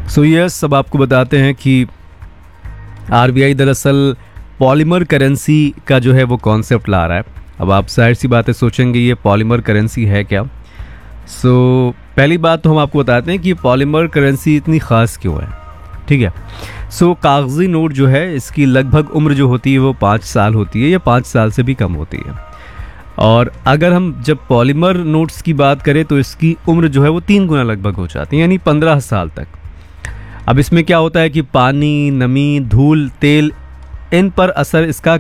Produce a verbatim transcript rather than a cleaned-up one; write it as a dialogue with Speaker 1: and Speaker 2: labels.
Speaker 1: So yes, अब आपको बताते हैं कि आरबीआई दरअसल पॉलीमर करेंसी का जो है वो कॉन्सेप्ट ला रहा है। अब आप जाहिर सी बातें सोचेंगे ये पॉलीमर करेंसी है क्या। सो so, पहली बात तो हम आपको बताते हैं कि पॉलीमर करेंसी इतनी ख़ास क्यों है। ठीक है, सो so, कागज़ी नोट जो है इसकी लगभग उम्र जो होती है वो पाँच साल होती है या पाँच साल से भी कम होती है। और अगर हम जब पॉलीमर नोट्स की बात करें तो इसकी उम्र जो है वो तीन गुना लगभग हो जाती है, यानी पंद्रह साल तक। अब इसमें क्या होता है कि पानी, नमी, धूल, तेल, इन पर असर इसका